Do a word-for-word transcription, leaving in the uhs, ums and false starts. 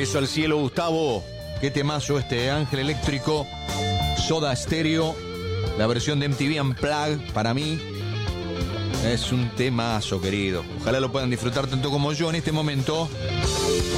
Beso al cielo, Gustavo. Qué temazo este, Ángel Eléctrico, Soda Stereo, la versión de M T V Unplugged, para mí es un temazo, querido. Ojalá lo puedan disfrutar tanto como yo en este momento.